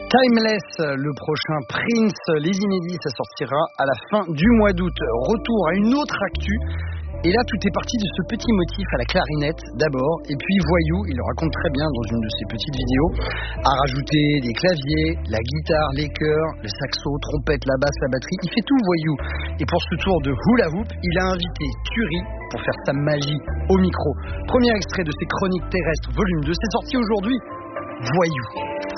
Timeless, le prochain Prince, les inédits, ça sortira à la fin du mois d'août. Retour à une autre actu. Et là, tout est parti de ce petit motif à la clarinette d'abord, et puis Voyou, il le raconte très bien dans une de ses petites vidéos, a rajouté des claviers, la guitare, les chœurs, le saxo, trompette, la basse, la batterie, il fait tout Voyou. Et pour ce tour de Hula Hoop, il a invité Thury pour faire sa magie au micro. Premier extrait de ses Chroniques terrestres, volume 2, c'est sorti aujourd'hui. Voyou.